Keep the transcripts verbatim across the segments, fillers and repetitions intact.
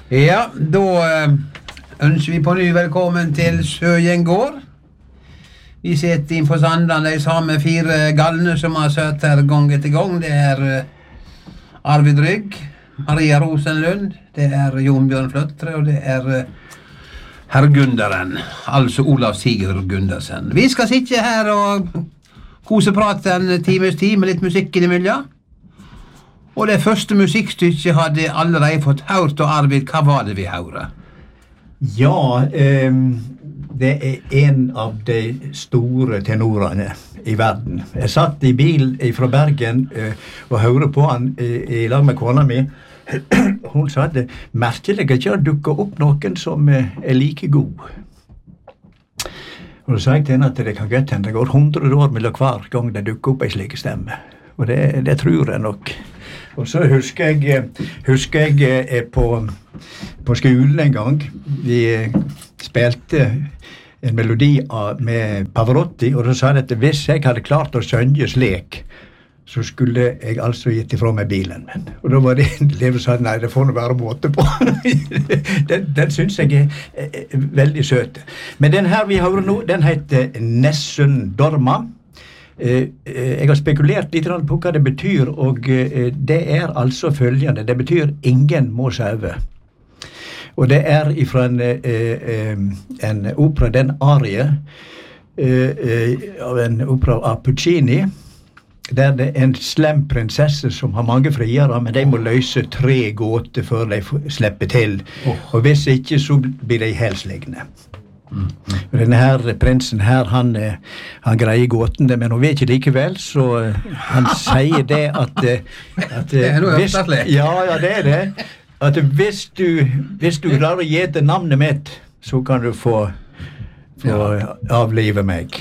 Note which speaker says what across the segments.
Speaker 1: Ja, då eh, ønsker vi på ny velkommen til Søgjeng gård. Vi sitter inn på Sandane, de samme fire galne som har søtt her gang etter gang. Det er eh, Arvid Rygg, Maria Rosenlund, det er Jon Bjørn Fløttre, og det er eh, herr Gunderen, altså Olav Sigurd Gundersen. Vi skal sitte her og koseprate en times tid med litt musikk innimellom. Og det første musikkstykket hadde jeg allerede fått hørt, og Arvid, hva var det vi hørte?
Speaker 2: Ja, eh, det er en av de store tenorene i verden. Jeg satt i bil fra Bergen eh, og hørte på han i, i lag med kona mi. Hun sa at det merkelig ikke har dukket opp noen som eh, er like god. Og så sa jeg til henne at det kan godt hende det går hundre år mellom hver gang det dukker opp en slik stemme. Og det, det tror jeg nok. Og så husker jeg, husker jeg på, på skolen en gang, vi spilte en melodi av, med Pavarotti, og så sa de at hvis jeg hadde klart å synge slik, så skulle jeg altså gitt ifra meg bilen min. Og da var det en elev som sa, nei, det får nå være måte på. den, den synes jeg er, er veldig søt. Men den her vi hører nå, den heter Nessun Dorma. Eh, eh, jeg har spekulert litt på hva det betyr, og eh, det er altså følgende. Det betyr ingen må sove. Og det er ifra en, eh, eh, en opera, den arie, eh, eh, av en opera av Puccini, der det er en slem prinsesse som har mange friere, men de må løse tre gåter før de slipper til. Oh. Og hvis ikke, så blir de helsliggende. Mm. Og denne her prinsen her, han, han greier gåtene, men hun vet ikke likevel, så han sier det at, at
Speaker 1: det er noe
Speaker 2: hvis, ja, ja, det er det. At hvis du, hvis du klarer å gjete navnet mitt, så kan du få, få ja. avlive meg.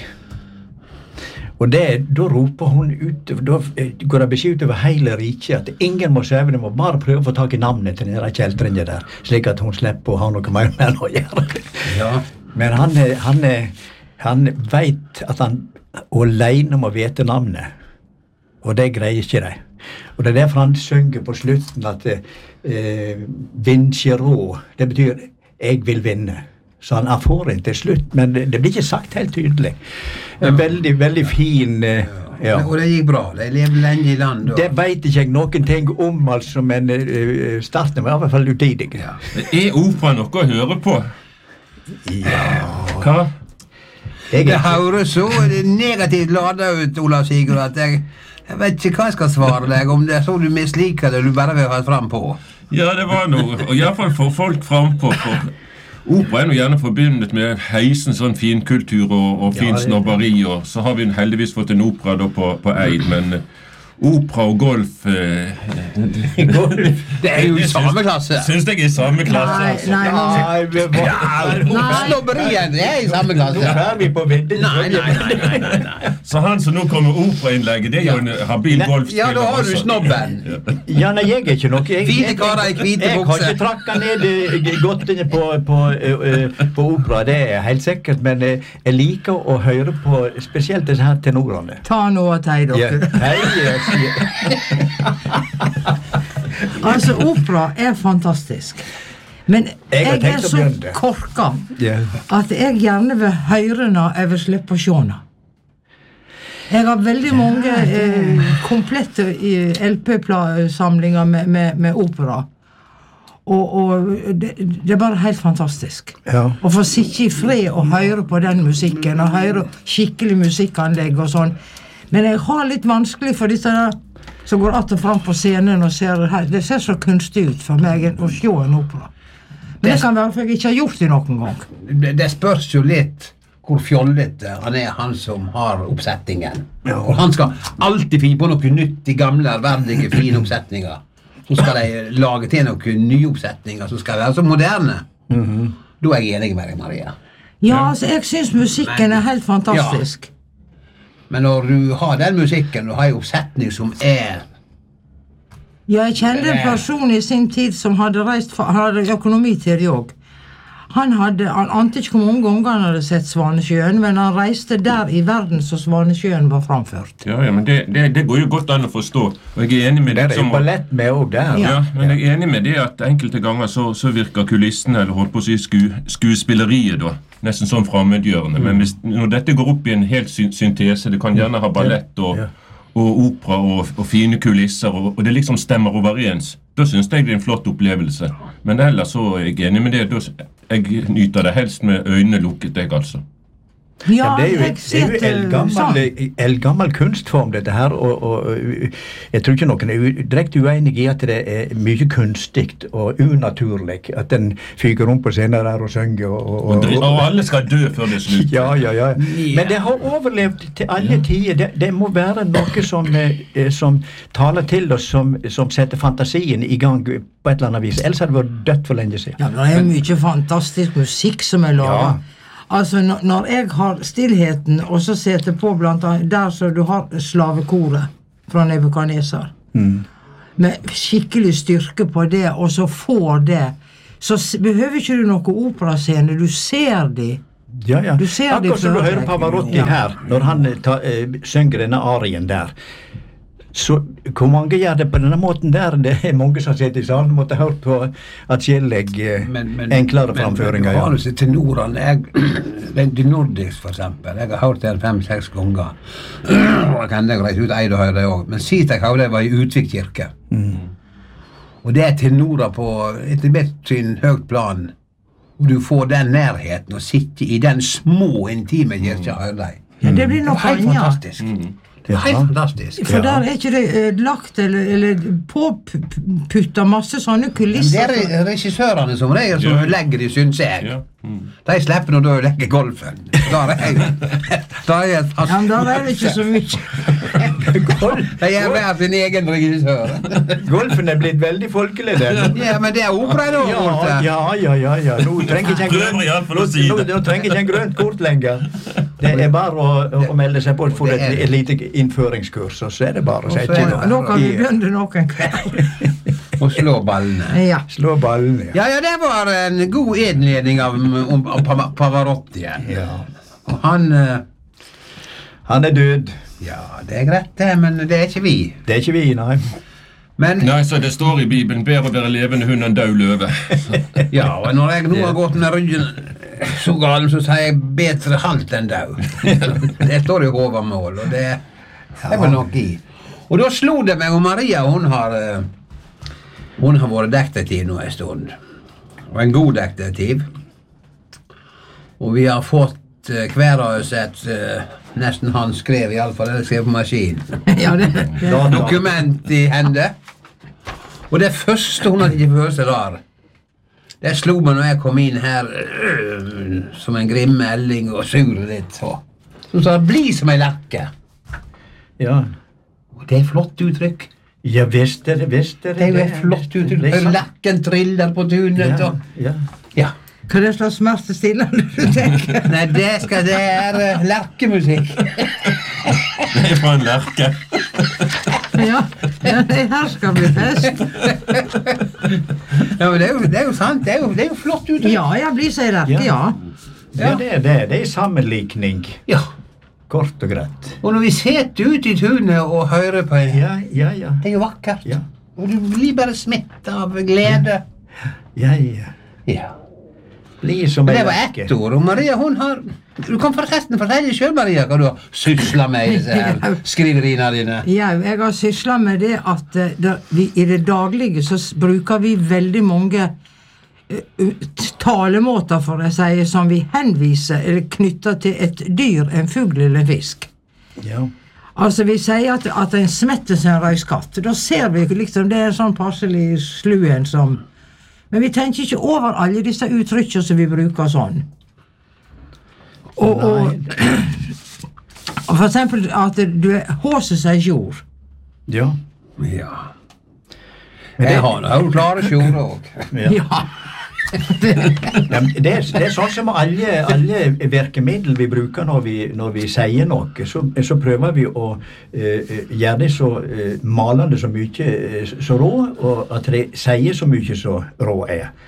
Speaker 2: Og det, da roper hun ut, da går det beskjed over hele riket, at ingen må sove, de må bare prøve å få tak i navnet til denne kjeltrinje der, slik at hun slipper å ha noe mer med å gjøre. Ja. Men han, han, han vet at han alene må vite navnet, og det greier ikke de. Og det er derfor han synger på slutten at eh, vincerò, det betyr jeg vil vinne. Så han får det til slutt, men det, det blir ikke sagt helt tydelig. En veldig, veldig fin... Eh, ja.
Speaker 1: Og det gikk bra, de levde lenge i land. Og...
Speaker 2: Det vet ikke jeg noen ting om, altså, men uh, starten var i hvert fall utidig. Ja.
Speaker 3: Er opera noe å høre på?
Speaker 2: Ja.
Speaker 3: Hva?
Speaker 1: Jeg det høres så negativt ladet ut, Olav Sigurd, at jeg, jeg vet ikke hva jeg skal svare deg, om det er så du misliker det, du bare vil ha frem på.
Speaker 3: Ja, det var noe, og i hvert fall for folk frem på, for opera er nå gjerne forbundet med heisen sånn finkultur og, og fin snobberi, og så har vi heldigvis fått en opera da på, på Eid, men opera og golf eh,
Speaker 1: golf det er jo i samme klasse.
Speaker 3: Syns jeg er i samme klasse?
Speaker 4: Nei, nei,
Speaker 1: nei. Snobberien det er i samme klasse.
Speaker 2: Nå er vi på vidden.
Speaker 1: Nei, nei, nei, nei, nei, nei.
Speaker 3: Så han som nå kommer med opera-innlegget, det er jo en habil golfspiller.
Speaker 1: Ja, da har du snobben.
Speaker 2: Ja, nei, jeg er ikke noe. Jeg,
Speaker 1: hvite karer i hvite
Speaker 2: bukser. Jeg har ikke trakket ned godtene på, på, uh, på opera, det er helt sikkert, men uh, jeg liker å høre på spesielt disse her tenorene.
Speaker 4: Ta noe til dere.
Speaker 2: Ja, hei,
Speaker 4: altså opera er fantastisk, men jeg, jeg er så korka yeah. at jeg gjerne vil høre når jeg vil slippe å se henne. Jeg har veldig mange eh, komplette L P-samlinger med, med, med opera, og, og det, det er bare helt fantastisk.
Speaker 2: Ja.
Speaker 4: Å få sitte i fred og høre på den musikken, og høre skikkelig musikkanlegg og sånn. Men jeg har litt vanskelig for disse der som går att og fram på scenen og ser det her. Det ser så kunstig ut for meg å se en opera. Men det, det kan være for jeg ikke har gjort det noen gang.
Speaker 1: Det, det spørs jo litt hvor fjollete han er, han som har oppsettingen. Ja. Og han skal alltid finne på noe nytt i gamle, ærverdige, fine oppsetninger. Så skal de lage til noen nye oppsetninger som skal være så moderne.
Speaker 2: Mm-hmm.
Speaker 1: Da er jeg enig med deg, Maria.
Speaker 4: Ja, altså, jeg synes musikken Men, er helt fantastisk.
Speaker 1: Ja. Men når du har den musikken, du har en oppsetning som er...
Speaker 4: Ja, jeg kjente en person i sin tid som hadde reist for, hadde økonomi til det også. Han hadde, han ante ikke hvor mange ganger han hadde sett Svanesjøen, men han reiste der i verden så Svanesjøen var framført.
Speaker 3: Ja, ja, men det, det, det går jo godt an å forstå, og jeg er enig med det.
Speaker 2: Det er jo ballett med også der.
Speaker 3: Ja, men jeg er enig med det at enkelte ganger så, så virker kulissene, eller holdt på å si sku, skuespilleriet da, nesten sånn fremmedgjørende. Mm. Men hvis, når dette går opp i en helt sy syntese, det kan gjerne ha ballett og, ja. og opera og, og fine kulisser, og, og det liksom stemmer overens, da synes jeg det er en flott opplevelse. Men ellers så er jeg enig med det, da, jeg nyter det helst med øynene lukket, jeg altså.
Speaker 4: Ja,
Speaker 2: ja, det er jo, det er jo eldgammel, eldgammel kunstform dette her, og, og jeg tror ikke noen er direkte uenig i at det er mye kunstigt og unaturlig, at den fyker rundt på scenen der og synger. Og, og,
Speaker 3: og, og, og alle skal dø før det slutt.
Speaker 2: Ja, ja, ja. Men det har overlevd til alle tider. Det, det må være noe som, som taler til oss, som, som setter fantasien i gang på et eller annet vis. Ellers hadde det vært dødt for lenge siden.
Speaker 4: Ja, det er mye fantastisk musikk som er laget. Ja. Altså, når jeg har stillheten, og så setter på blant annet, der så du har slavekoret fra Nebuchadnezzar, mm. med skikkelig styrke på det, og så får det, så behøver ikke du noe operascene, du ser de.
Speaker 2: Ja, ja.
Speaker 4: Du ser
Speaker 2: Akkurat som du hører Pavarotti ja. her, når han ta, uh, synger denne arien der. Så hvor mange gjør det på denne måten der? Det er mange som sitter i salen, måtte ha hørt på atskillig eh, enklere framføringer.
Speaker 1: Men, men har du sett tenorene, jeg, de nordisk for eksempel, jeg har hørt det fem-seks ganger, og jeg kan reise ut eid og høre det også, men sist jeg hørte det var i Utvik kirke. Mm. Og det er tenorer på etter hvert sin høyt plan, og du får den nærheten å sitte i den små, intime kirke og høre deg.
Speaker 4: Ja, det blir noe
Speaker 1: helt fantastisk. Mm. Det er helt fantastisk.
Speaker 4: For der er ikke det ødelagt eller, eller påputta masse sånne kulisser.
Speaker 1: Det er regissørene som regel som ja. legger de, synes jeg. Ja. Mm. De slipper når du legger golfen. Der er jeg. Der er jeg
Speaker 4: ja, men der er det ikke så mye.
Speaker 1: Golf. De er hver sin egen regissør.
Speaker 2: Golfen er blitt veldig folkelig der.
Speaker 1: Ja, men det er opera nå.
Speaker 2: Ja, ja, ja, ja, ja. Nå trenger ikke en grønt, nå, nå, nå trenger ikke en grønt kort lenger. Det er bare å, å melde seg på for et, et lite innføringskurs, og så er det bare å si til.
Speaker 4: Nå kan vi begynne noen kveld.
Speaker 1: Og slå ballene.
Speaker 4: Ja.
Speaker 2: Slå ballene,
Speaker 1: ja. Ja, ja, det var en god innledning av, om, av Pavarotti. Ja. Og han... Uh,
Speaker 2: han er død.
Speaker 1: Ja, det er greit det, men det er ikke vi.
Speaker 2: Det er ikke vi, nei.
Speaker 3: Men, nei, så det står i Bibelen, bedre å være levende hund enn død løve.
Speaker 1: Ja, og når jeg nå har gått med ryggen så galen, så sier jeg bedre halt enn død. Det står i hovedmål, og det er vel nok i. Og da slo det meg, og Maria, hun har, hun har vært detektiv nå en stund. Og en god detektiv. Og vi har fått hver av oss et nesten han skrev, i alle fall, eller skrev på maskin.
Speaker 4: Ja, det, det.
Speaker 1: Dokument i hende. Og det første hun hadde ikke følt seg rar. Det slo meg når jeg kom inn her øh, som en grim melding og sur litt. Så. Så sa bli som en lerke.
Speaker 2: Ja.
Speaker 1: Og det er flott uttrykk.
Speaker 2: Ja, visst er det, visst er det.
Speaker 1: Det er jo flott uttrykk. Lerken triller på tunet.
Speaker 2: Ja, ja.
Speaker 1: Ja.
Speaker 4: Hva er det slags smertestillende du tenker?
Speaker 1: Nei, det skal det er uh, lerkemusikk.
Speaker 3: Det er fra en lerke.
Speaker 4: Ja, ja, det her skal bli fest.
Speaker 1: Ja, men det er jo, det er jo sant, det er jo, det er jo flott uttrykk.
Speaker 4: Ja, jeg blir seg lerke, ja.
Speaker 2: Ja, det er det, det er sammenlikning.
Speaker 1: Ja.
Speaker 2: Kort og greit.
Speaker 1: Og når vi sitter ute i tunet og hører på en,
Speaker 2: ja, ja, ja.
Speaker 1: Det er jo vakkert.
Speaker 2: Ja.
Speaker 1: Og du blir bare smittet av glede.
Speaker 2: Ja, ja.
Speaker 1: Ja.
Speaker 2: Blir som
Speaker 1: men det var ett ord, og Maria, hun har... Du kan forresten fortelle selv, Maria, hva du har syslet med i disse her skriverina dine.
Speaker 4: Ja, jeg har syslet med det at uh, da, vi, i det daglige så bruker vi veldig mange uh, talemåter, for å si, som vi henviser eller knytter til et dyr, en fugl eller en fisk.
Speaker 2: Ja.
Speaker 4: Altså, vi sier at, at en smetter seg en røyskatt. Da ser vi liksom, det er en sånn passelig sluen som... Men vi tenker ikke over alle disse uttrykkene som vi bruker sånn. Og, og, og for eksempel at du håser seg jord.
Speaker 2: Ja.
Speaker 1: Ja. Men det har du klare sjord også.
Speaker 4: Ja. Ja.
Speaker 2: det, det, er, det er sånn som alle, alle virkemidler vi bruker når vi, når vi sier noe, så, så prøver vi å uh, gjøre det så uh, malende så mye uh, så rå, og at det sier så mye så rå er.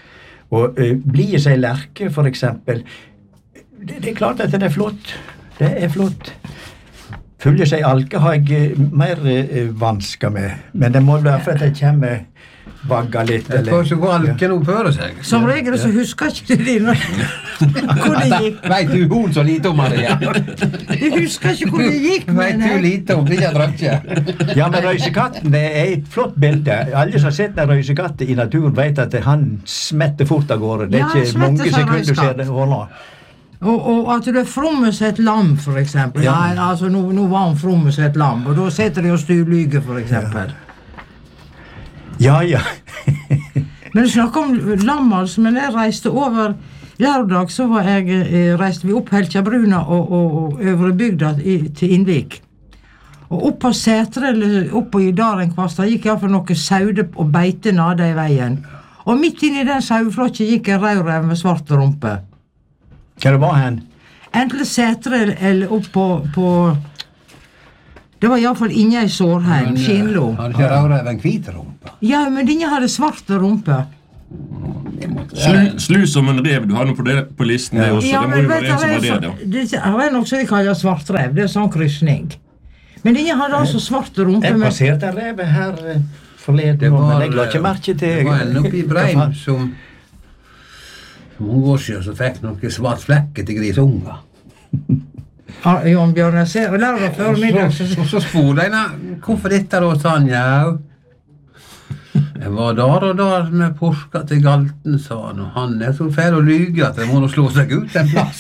Speaker 2: Og uh, blir seg lerke, for eksempel, det, det er klart at det er flott. Det er flott. Følger seg alke har jeg uh, mer uh, vansker med, men det må være for at jeg kommer vagga litt.
Speaker 1: Jeg tror ikke hvor alken oppfører seg.
Speaker 4: Som regel så husker ikke du det hvor det gikk.
Speaker 1: Vet du hun så lite om Maria?
Speaker 4: Du husker ikke hvor det gikk,
Speaker 1: men Vet du lite om det jeg drømte?
Speaker 2: Ja, men røysekatten, det er et flott bilde. Alle som har sett en røysekatt i naturen vet at han smetter fort av gårde. Det er
Speaker 4: Ja,
Speaker 2: ikke mange sekunder du ser det hånda.
Speaker 4: Og, og at du er fromme som et lam, for eksempel.
Speaker 2: Ja.
Speaker 4: Nei, altså, nå, nå var han fromme som et lam, og da setter de og styrlyger, for eksempel.
Speaker 2: Ja, ja.
Speaker 4: Men du snakker om lam, altså, men jeg reiste over lørdag, så var jeg, eh, reiste vi opp Helkjabruna og, og, og øvre bygda i, til Innvik. Og opp på Sætre, eller opp på Idarenkvast, der gikk i hvert fall noen saude og beite nade i veien. Og midt inn i den sauflokket gikk en rødrev med svart rumpe.
Speaker 2: Hva det var hen?
Speaker 4: Enten Sætre eller opp på, på det var i hvert fall inne i Sårheim, Skinlo.
Speaker 1: Hadde ikke rødrev en hvit rumpe?
Speaker 4: Ja, men denne hadde svart rumpe.
Speaker 3: Slu, slu som en rev, du har noe på, det, på listen det også,
Speaker 4: Ja,
Speaker 3: det må
Speaker 4: men
Speaker 3: jo
Speaker 4: vet
Speaker 3: være en som
Speaker 4: du,
Speaker 3: har det,
Speaker 4: det,
Speaker 3: da.
Speaker 4: det er nok så de kaller svartrev, det er sånn kryssning. Men denne hadde altså svart rumpe.
Speaker 2: Jeg
Speaker 4: med-
Speaker 2: passerte en rev her eh, forleden, men jeg la ikke merke til
Speaker 1: Det var en oppe i Breim som for mange år siden så fikk noen svart flekke til grisunger.
Speaker 4: Ja, Jon Bjørn, jeg ser, og lærere før middag, så
Speaker 1: Så, så spor de henne, hvorfor dette da, sa han, ja. Jeg var der og der med porska til galten, sa han, og han er så feil å lyge at jeg må nå slå seg ut en plass.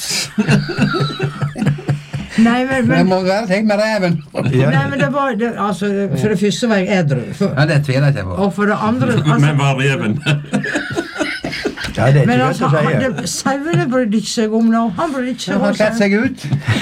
Speaker 4: Nei, men,
Speaker 1: Det
Speaker 4: men,
Speaker 1: må være ting med reven.
Speaker 2: Ja.
Speaker 4: nei, men det var, det, altså, for det første var jeg edru. For,
Speaker 1: Ja, det tviler jeg ikke på.
Speaker 4: og for det andre, altså,
Speaker 3: Men var reven?
Speaker 2: Ja, det er
Speaker 4: men
Speaker 2: ikke
Speaker 4: altså,
Speaker 2: godt å
Speaker 4: han,
Speaker 2: si.
Speaker 4: det, sauene brydde ikke seg om noe, han brydde ikke
Speaker 1: Så
Speaker 4: seg
Speaker 1: har
Speaker 4: om
Speaker 1: kledd
Speaker 4: seg.
Speaker 1: seg ut.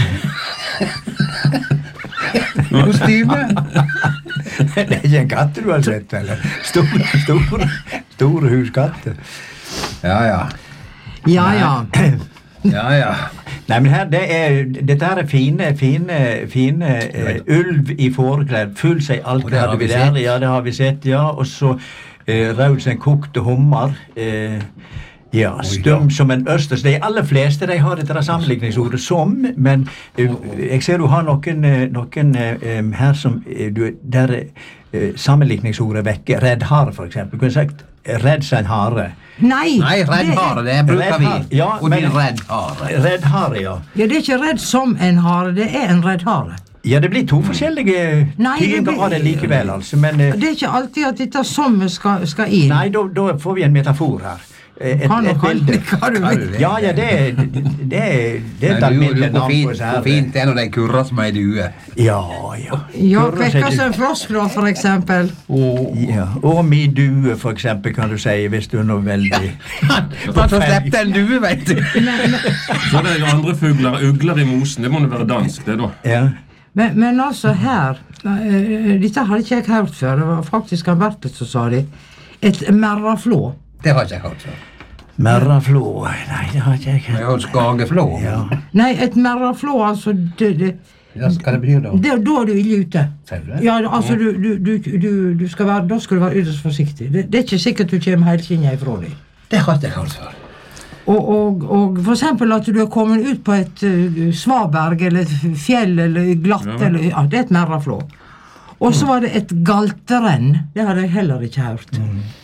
Speaker 1: Kostyme.
Speaker 2: Det er ikke en katt du har sett, eller? Store, store, store huskatter.
Speaker 1: Ja, ja.
Speaker 4: Ja, ja.
Speaker 1: Ja, ja.
Speaker 2: Nei, men her, det er, dette her er fine, fine, fine eh, ulv i forekledd. Full seg alt
Speaker 1: Og det har
Speaker 2: hadde vi
Speaker 1: vi
Speaker 2: der.
Speaker 1: sett.
Speaker 2: Ja, det har vi sett, ja. Og så eh, raud seg en kokte hummer. Eh, ja, stum som en østers. De aller fleste de har dette sammenligningsordet som, men eh, jeg ser du har noen, eh, noen eh, her som eh, du, der eh, sammenligningsordet vekker. Reddhare, for eksempel. Kunne sagt redd seg en hare.
Speaker 4: Nei,
Speaker 1: Nei, redd
Speaker 4: det er-
Speaker 1: hare, det bruker vi.
Speaker 2: Redd hare, ja,
Speaker 1: Og
Speaker 2: men-
Speaker 1: din redd hare.
Speaker 2: Redd hare, ja.
Speaker 4: Ja, det er ikke redd som en hare, det er en redd hare.
Speaker 2: Ja, det blir to forskjellige
Speaker 4: Nei, det
Speaker 2: tydinger
Speaker 4: blir-
Speaker 2: av det likevel, altså. Men eh,
Speaker 4: Det er ikke alltid at dette som skal, skal inn.
Speaker 2: nei, da, da får vi en metafor her. Eh, Et,
Speaker 4: Kan du
Speaker 2: et
Speaker 4: kalle
Speaker 2: bilde.
Speaker 4: det hva du vil?
Speaker 2: Ja, ja, det er det, det, er- det er et
Speaker 1: Nei, du,
Speaker 2: alminnelig
Speaker 1: du, hvor
Speaker 2: navn på
Speaker 1: fint,
Speaker 2: disse
Speaker 1: hvor
Speaker 2: her.
Speaker 1: fint det er når de kurrer som ei due.
Speaker 2: Ja, ja.
Speaker 4: Ja,
Speaker 2: Kurrer seg
Speaker 4: kvekker
Speaker 2: du-
Speaker 4: seg en frosk da, for eksempel.
Speaker 2: Ja, og mi due, for eksempel, kan du si, hvis du er noe veldig...
Speaker 1: Han som slepte en due, vet du.
Speaker 3: Så det er andre fugler, ugler i mosen, det må jo være dansk, det da.
Speaker 2: Ja.
Speaker 4: Men, men altså her, eh, dette hadde ikke jeg hørt før, det var faktisk han Bertel som sa det, et merraflå.
Speaker 1: Det har ikke jeg hørt før.
Speaker 2: Merraflå, nei, det har ikke jeg
Speaker 1: Jeg
Speaker 2: hørt.
Speaker 1: har hørt skageflå.
Speaker 2: Ja.
Speaker 4: Nei, et merraflå, altså, det, det,
Speaker 1: Ja, hva det betyr da?
Speaker 4: det, da er du ille ute.
Speaker 1: Ser du det?
Speaker 4: Ja, altså, du, du, du, du, du skal være, da skal du være ytterst forsiktig. Det, det er ikke sikkert du kommer helskinnet ifra deg.
Speaker 1: Det har ikke jeg hørt før.
Speaker 4: Og, og, og for eksempel at du er kommet ut på et uh, svaberg eller et fjell eller glatt,
Speaker 3: Ja.
Speaker 4: eller, ja, det er et merraflå. Og så var det et galterenn. Det hadde jeg heller ikke hørt.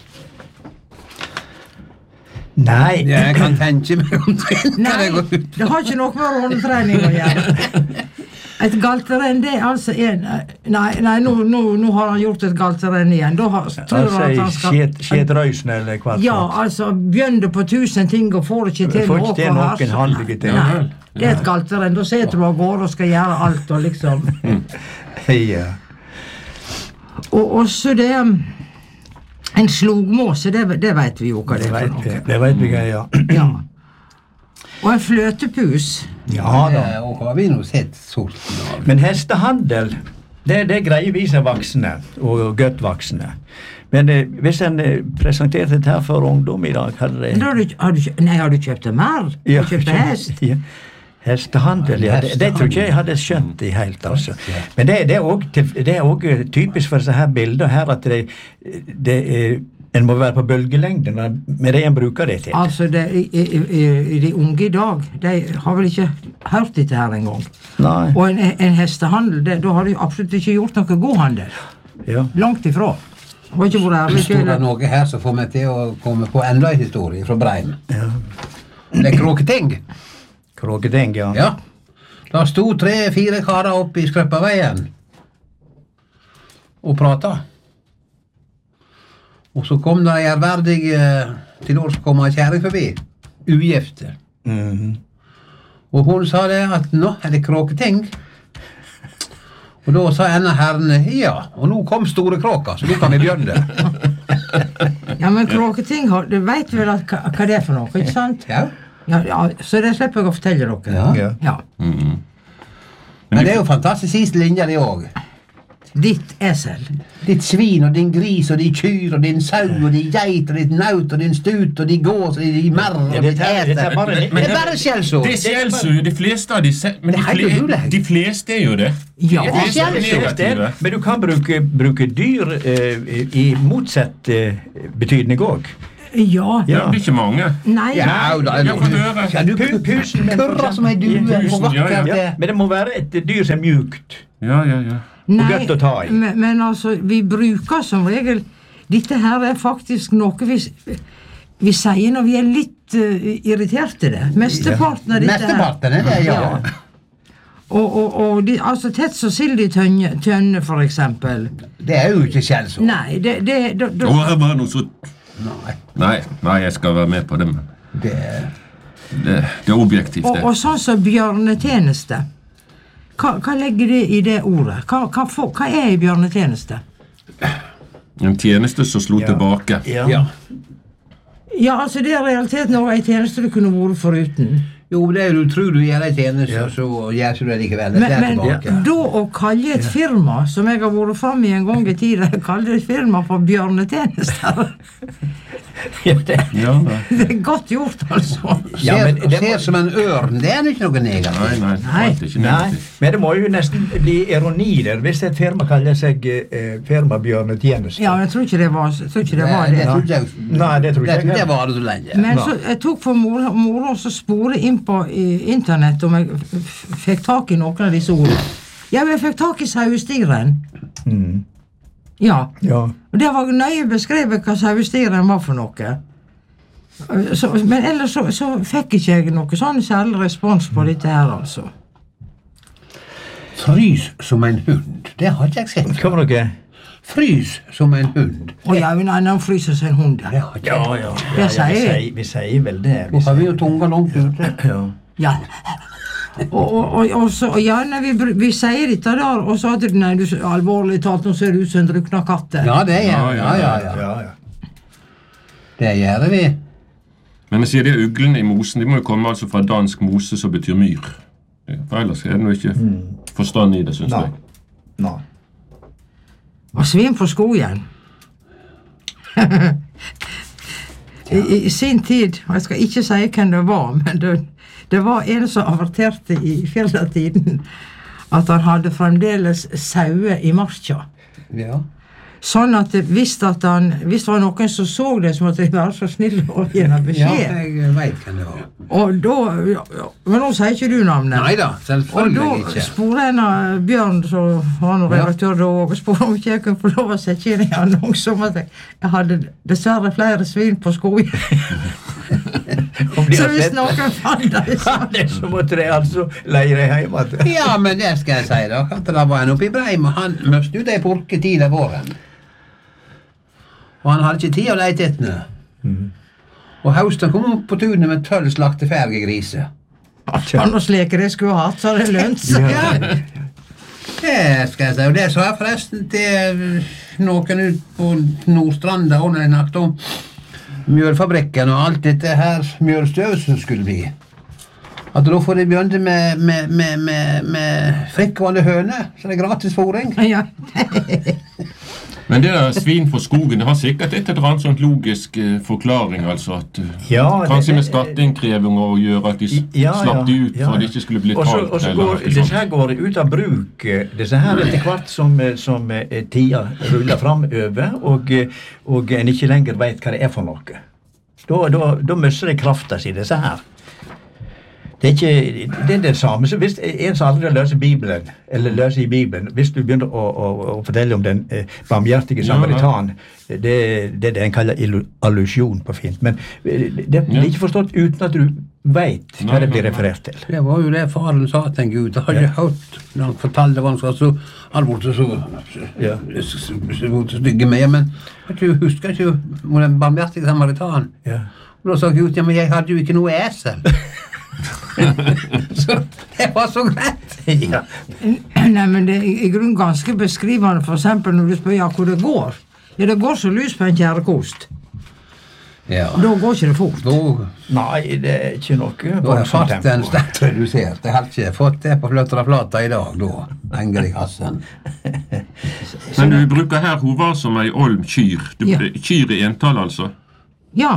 Speaker 2: Nei.
Speaker 1: Ja, jeg kan tenke meg omtrent hva
Speaker 4: Nei,
Speaker 1: det går ut.
Speaker 4: det har ikke noe med rundtrening å gjøre. Et galterenn, det er altså en Nei, nei nå, nå, nå har han gjort et galterenn igjen. Da har, tror han at han
Speaker 2: Altså,
Speaker 4: skal
Speaker 2: skjetrøysen eller hva
Speaker 4: Ja, altså, begynner på tusen ting og får ikke til
Speaker 2: Får ikke til
Speaker 4: noe
Speaker 2: noen handlige ting.
Speaker 4: Nei, det er et galterenn. Da setter du av gårde og skal gjøre alt og liksom
Speaker 2: Ja.
Speaker 4: Og, og så det en slogmåse, det, det vet vi jo hva det
Speaker 2: Det
Speaker 4: er
Speaker 2: vet
Speaker 4: for
Speaker 2: vi,
Speaker 4: noe.
Speaker 2: det vet vi, ja.
Speaker 4: Ja. Og en fløtepus.
Speaker 2: Ja da.
Speaker 1: Eh, Og har vi nå sett sorten av.
Speaker 2: Men hestehandel, det, det greier vi seg voksne, og godt voksne. Men eh, hvis en eh, presenterte dette her for ungdom i dag, hadde det...
Speaker 4: Da har du, har du, kjø- nei, har du kjøpt en mer? Har du kjøpt en hest?
Speaker 2: Ja. Hestehandel, ja. Det, det tror ikke jeg hadde skjønt i helt, altså. Men det, det er også til- det er også typisk for disse her bilder her, at det, det er En må være på bølgelengden med det en bruker det til.
Speaker 4: Altså, det, i, i, i, de unge i dag, de har vel ikke hørt dette her en gang.
Speaker 2: Nei.
Speaker 4: Og en, en hestehandel, det, da har de absolutt ikke gjort noe god handel.
Speaker 2: Ja.
Speaker 4: Langt ifra. Det var ikke vært ærlig.
Speaker 1: Står det noe her som får meg til å komme på enda en historie fra Breim.
Speaker 2: Ja.
Speaker 1: Det er Kråketing.
Speaker 2: Kråketing, ja.
Speaker 1: Ja. Da sto tre-fire karer oppe i Skrøppaveien og pratet. Og så kom det en ærverdig til års kom en kjæring forbi, ugifte.
Speaker 2: Mhm.
Speaker 1: Og hun sa det at nå er det Kråketing. Og da sa en av herrene, ja, og nå kom store kråka, så nå kan vi begynne.
Speaker 4: Ja, men Kråketing, du vet vel at, hva, hva det er for noe, ikke sant?
Speaker 1: Ja.
Speaker 4: Ja, ja, så det slipper jeg å fortelle dere.
Speaker 1: Ja.
Speaker 2: Ja.
Speaker 4: Ja.
Speaker 3: Mm.
Speaker 1: Men det er jo fantastisk siste linje det også.
Speaker 4: Ditt esel.
Speaker 1: Ditt svin og din gris og din kyr og din sau og din geit og ditt naut og din stut og din gås og din merr og
Speaker 2: Ja,
Speaker 1: ditt
Speaker 2: dette er- dette er
Speaker 1: eter.
Speaker 2: bare-
Speaker 1: Men det er bare skjellsord.
Speaker 3: Det er skjellsord, de fleste av de se- men
Speaker 1: Det
Speaker 3: de,
Speaker 1: er helt
Speaker 3: fle
Speaker 1: umulig.
Speaker 3: de fleste er jo det.
Speaker 4: Ja.
Speaker 3: De fleste er negative.
Speaker 2: Men du kan bruke, bruke dyr eh, i motsatt eh, betydning også.
Speaker 4: Ja.
Speaker 3: Ja. Det er ikke mange.
Speaker 4: Nei.
Speaker 1: Ja, da er
Speaker 3: Jeg får høre.
Speaker 1: Ja, du
Speaker 2: Pu- pusen, men-
Speaker 1: kurrer som ei due.
Speaker 3: Pusen,
Speaker 1: Hvor
Speaker 3: ja, ja.
Speaker 1: vakkert det
Speaker 2: Ja,
Speaker 1: er.
Speaker 2: men det må være et dyr som er mjukt.
Speaker 3: Ja, ja, ja.
Speaker 4: Nei,
Speaker 2: godt å ta i.
Speaker 4: Men, men altså, vi bruker som regel dette her er faktisk noe vi, vi sier når vi er litt uh, irriterte det. Mesteparten av dette her.
Speaker 1: Mesteparten er det, ja.
Speaker 4: Og, og, og de, altså Tets og Sildi Tønne, tønne for eksempel.
Speaker 1: Det er jo ikke skjellsord.
Speaker 4: Nei, det, det, det, det
Speaker 3: Å, her var noe så...
Speaker 1: Nei.
Speaker 3: Nei, nei, jeg skal være med på det, men
Speaker 1: Det er...
Speaker 3: det, det er objektivt,
Speaker 4: og,
Speaker 3: det.
Speaker 4: og sånn som bjørnetjeneste. Hva, hva legger det i det ordet? Hva, hva, for, hva er i bjørnetjeneste?
Speaker 3: En tjeneste som slo
Speaker 2: Ja.
Speaker 3: tilbake.
Speaker 2: Ja.
Speaker 1: Ja.
Speaker 4: Ja, altså det er i realiteten også en tjeneste du kunne vært foruten.
Speaker 1: Jo, det er jo, du tror du gjør en tjeneste, så gjør ikke du det likevel. Det
Speaker 4: Men,
Speaker 1: er
Speaker 4: men
Speaker 1: tilbake.
Speaker 4: da å kalle et firma, som jeg har vært fram i en gang i tida, jeg kaller et firma for bjørnetjenester.
Speaker 2: Ja, det,
Speaker 3: Ja, nei.
Speaker 4: Det er godt gjort, altså.
Speaker 2: Ja,
Speaker 1: Ser,
Speaker 2: men det må-
Speaker 1: ser som en ørn, det er ikke noe
Speaker 3: Nei,
Speaker 1: negativt.
Speaker 3: nei,
Speaker 4: Nei.
Speaker 3: alt er ikke
Speaker 2: nei,
Speaker 3: negativt.
Speaker 2: men det må jo nesten bli ironi der, hvis et firma kaller seg eh, firma Bjørnetjeneste.
Speaker 4: Ja, men jeg tror ikke det var, jeg tror ikke det, var
Speaker 1: det,
Speaker 4: det.
Speaker 1: tror ikke jeg,
Speaker 2: Nei, det tror ikke jeg
Speaker 1: det, det
Speaker 2: heller.
Speaker 1: var det så lenge.
Speaker 4: Men så jeg tok for moro moro og så spore inn på i, internett om jeg f- f- fikk tak i noen av disse ordene. Ja, men jeg fikk tak i sauestiren.
Speaker 2: Mm.
Speaker 4: Ja.
Speaker 2: Ja.
Speaker 4: Og det var nøye beskrevet hva sauestiren var for noe. Så, men ellers så, så fikk ikke jeg noe sånn særlig respons på dette her, altså.
Speaker 1: Frys som en hund, det har ikke jeg sett.
Speaker 2: Hva var det?
Speaker 1: Frys som en hund.
Speaker 4: Å ja, men han fryser seg en hund.
Speaker 1: Det har ikke jeg.
Speaker 2: ja.
Speaker 4: Det sier
Speaker 2: vi,
Speaker 4: jeg.
Speaker 2: sier, vi sier vel det. Vi
Speaker 1: Nå har vi
Speaker 2: sier,
Speaker 1: jo tunga langt ute.
Speaker 2: ja.
Speaker 4: Ja. Og, og, og, og så, og ja, nei, vi, br- vi sier dette der, og så at nei, du, alvorlig talt, nå ser det ut som en drukna katte.
Speaker 1: Ja, det gjør vi.
Speaker 3: Ja,
Speaker 1: Ja,
Speaker 3: ja,
Speaker 1: ja, ja.
Speaker 2: Ja, ja.
Speaker 1: Det gjør vi.
Speaker 3: Men jeg sier de uglene i mosen, de må jo komme altså fra dansk mose som betyr myr. For ellers er det noe ikke forstand i det, synes
Speaker 2: Nei.
Speaker 3: jeg.
Speaker 2: Nei.
Speaker 4: Og svin på skogen. I, I sin tid, og jeg skal ikke si hvem det var, men det, det var en som averterte i fjelletiden at han hadde fremdeles sauer i marka.
Speaker 1: Ja.
Speaker 4: Sånn at det- hvis, at han, hvis det var noen som så det, så måtte de være så snille og gi henne
Speaker 1: Ja,
Speaker 4: beskjed.
Speaker 1: jeg vet hvem det var.
Speaker 4: Og da, ja, ja, men nå sier ikke du navnet.
Speaker 1: Neida,
Speaker 4: Og
Speaker 1: selvfølgelig
Speaker 4: da
Speaker 1: ikke.
Speaker 4: sporer en av Bjørn, som var noen
Speaker 1: Ja.
Speaker 4: redaktør da, og sporer om ikke jeg kunne få lov å sette inn en annonse om at jeg, jeg hadde dessverre flere svin på skogen.
Speaker 2: Om de
Speaker 4: Så
Speaker 2: har
Speaker 4: hvis
Speaker 2: sett
Speaker 4: noen fant det, så
Speaker 2: det, så måtte de altså leie hjemme.
Speaker 1: Ja, men det skal jeg si da. At det var en oppe i Breim, og han møste ut ei purke tidlig av våren. Og han hadde ikke tid å leite etter noe. Og Hausten kom opp på tunet med tølv slakteferdige griser.
Speaker 4: han og sleke det skulle ha hatt, så hadde det lønt seg.
Speaker 1: Ja. Det skal jeg si. Og det sa jeg forresten til noen ut på Nordstranda og når jeg snakket om mjølfabrikken og alt dette her mjølstøv som skulle bli. At da får de begynne med, med, med, med, med frittgående høne, så det er gratis fôring.
Speaker 4: Ja.
Speaker 3: Men det der svin fra skogen, det har sikkert et eller annet sånt logisk eh, forklaring, altså at
Speaker 2: ja,
Speaker 3: kanskje
Speaker 2: det,
Speaker 3: med skatteinnkrevinger å gjøre at de
Speaker 2: ja,
Speaker 3: slapp de ut
Speaker 2: ja,
Speaker 3: for at de ikke skulle bli
Speaker 2: også,
Speaker 3: talt.
Speaker 2: Og så går disse her går ut av bruk, disse her etter hvert som, som tida ruller framover, og, og en ikke lenger vet hva det er for noe. Da, da, da mister det krafta si, disse her. Det er, ikke, det er det samme. Så hvis en som aldri løser Bibelen, eller løser i Bibelen, hvis du begynner å, å, å fortelle om den eh, barmhjertige samaritan, det, det er det en kaller allusjon på fint. Men det, det er ikke forstått uten at du vet hva det blir referert til.
Speaker 1: Det var jo det faren sa til en Gud. Jeg har ikke hørt når han fortalte hva han skal, så han borte så,
Speaker 2: ja.
Speaker 1: så, så, så stygge med, men jeg husker ikke om den barmhjertige samaritan.
Speaker 2: Ja.
Speaker 1: Og da sa Gud, ja, men jeg hadde jo ikke noe esel. Så det var så greit.
Speaker 4: Ja. Nei, men det er i grunnen ganske beskrivende, for eksempel når du spør ja, hvor det går. Ja, det går så lys på en kjærekost.
Speaker 1: Ja.
Speaker 4: Da går ikke det fort.
Speaker 1: Da,
Speaker 2: Nei, det er ikke noe
Speaker 1: da er farten sterkt redusert. Jeg har ikke fått det på fløtter og flata i dag, da henger det i kassen.
Speaker 3: Men du bruker her hovar som ei olm kyr. Du,
Speaker 4: Ja.
Speaker 3: Kyr i entall, altså?
Speaker 4: Ja.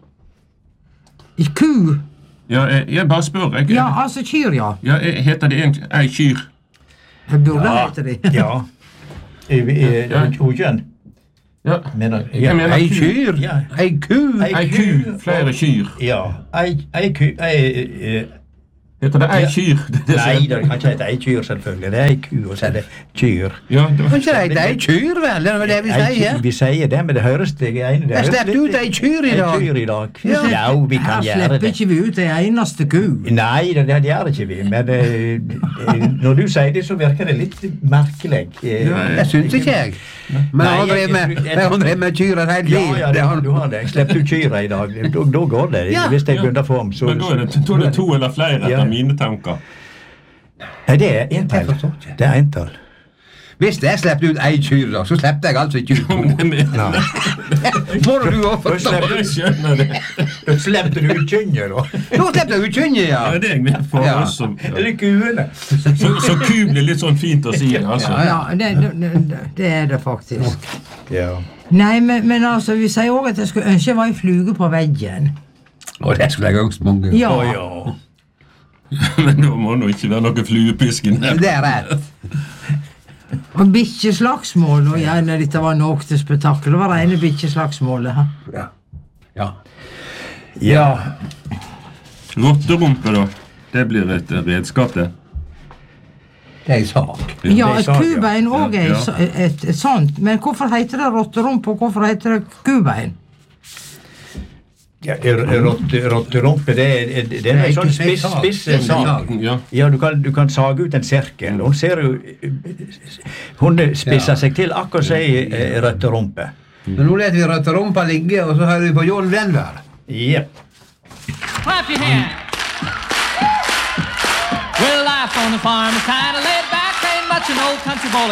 Speaker 4: I ku.
Speaker 3: Ja, jeg, jeg bare spør. Jeg,
Speaker 4: Ja, altså kyr, ja.
Speaker 3: ja, jeg, heter det en, ei kyr?
Speaker 4: Det burde
Speaker 2: Ja,
Speaker 4: hete det.
Speaker 2: ja. I, i,
Speaker 3: Ja.
Speaker 2: Hodkjønn.
Speaker 3: Ja.
Speaker 2: Mener,
Speaker 3: Jeg
Speaker 2: ja.
Speaker 3: mener
Speaker 1: Ei
Speaker 3: ku.
Speaker 1: kyr,
Speaker 2: Ja.
Speaker 1: ei ku.
Speaker 2: Ei
Speaker 3: Ei ku, flere kyr.
Speaker 2: Ja, ei, ei ku, ei, eh,
Speaker 3: Heter det ei
Speaker 2: Ja.
Speaker 3: kyr? Det, det,
Speaker 2: nei, det kan ikke hete ei kyr selvfølgelig, det er ei ku, og så er det kyr.
Speaker 3: Ja, det var,
Speaker 1: Kan ikke det ei kyr, vel? Det er vel det vi
Speaker 2: Ei
Speaker 1: sier.
Speaker 2: kyr, vi sier det, men det høres det ene. Det
Speaker 1: Jeg
Speaker 2: høres
Speaker 1: slapp
Speaker 2: litt-
Speaker 1: ut ei kyr i dag.
Speaker 2: Ei kyr i dag.
Speaker 1: Ja.
Speaker 2: Ja, vi kan
Speaker 4: Her
Speaker 2: gjøre
Speaker 4: slipper
Speaker 2: det.
Speaker 4: ikke vi ut en eneste ku.
Speaker 2: Nei, det, det gjør ikke vi, men eh, eh, når du sier det, så virker det litt merkelig. Eh,
Speaker 3: Ja,
Speaker 1: Det syns ikke jeg. Men
Speaker 2: Nei,
Speaker 1: han drev
Speaker 2: jeg-
Speaker 1: med,
Speaker 2: jeg-
Speaker 1: jeg har drevet med kyr et helt
Speaker 2: Ja,
Speaker 1: liv.
Speaker 2: ja,
Speaker 1: Det
Speaker 2: det,
Speaker 1: har-
Speaker 2: du har det. Slipp ut kyra i dag, da, da går det.
Speaker 1: Ja.
Speaker 2: Hvis jeg
Speaker 3: Ja.
Speaker 2: begynner form, så...
Speaker 3: men da er det, da er det to eller flere etter
Speaker 2: Ja.
Speaker 3: mine tanker.
Speaker 2: Nei, det er entall.
Speaker 1: Jeg forstår ikke.
Speaker 2: Det er entall.
Speaker 1: Hvis jeg slapp ut ei kyr, da, så slapp jeg altså ikke ut to.
Speaker 2: Nei.
Speaker 1: Må du jo
Speaker 2: Da
Speaker 1: forstå.
Speaker 2: slipper
Speaker 3: Jeg skjønner det.
Speaker 2: Da slipper du ut kynnet, da.
Speaker 1: Da slapp jeg ut kynnet, ja.
Speaker 3: Ja, det er jeg med for
Speaker 1: Ja.
Speaker 3: oss som, ja.
Speaker 2: Eller kuene.
Speaker 3: så, så ku blir litt sånn fint å si, altså.
Speaker 1: Ja,
Speaker 4: Ja, det, det, det er det faktisk.
Speaker 2: Ja.
Speaker 4: Nei, men, men altså, vi sier også at jeg skulle ønske jeg var en fluge på veggen.
Speaker 1: Og det skulle jeg ønske mange.
Speaker 4: Ja,
Speaker 2: Å, ja.
Speaker 3: Men da må det ikke være noe fluepisken her.
Speaker 1: Det er rett.
Speaker 4: og bikkjeslagsmål, og gjerne dette var nok til spetakkel. Det var rene bikkjeslagsmålet. hæ?
Speaker 1: Ja. Ja.
Speaker 2: Ja.
Speaker 3: Rotterumpe, da. Det blir et eh, redskap, det.
Speaker 1: Det er en sak.
Speaker 4: Ja,
Speaker 2: det er
Speaker 4: et
Speaker 2: sak, ja.
Speaker 4: kubein òg er
Speaker 3: Ja.
Speaker 4: et, et, et sånt. Men hvorfor heter det rotterumpe, og hvorfor heter det kubein?
Speaker 2: Ja, rotte- Rotterumpe, det er, det er en sånn spiss, spiss
Speaker 1: Det er en
Speaker 2: sag.
Speaker 1: sag.
Speaker 3: Ja.
Speaker 2: Ja, du kan, du kan sage ut en sirkel. Hun ser jo Hun spisser
Speaker 1: Ja.
Speaker 2: seg til akkurat som ei eh, rotterumpe.
Speaker 1: Men nå lar vi røtterumpa ligge, og så hører vi på John Denver.
Speaker 2: Jepp.
Speaker 5: Clap your hands. Well, life on the farm is kind of laid back. Ain't much an old country boy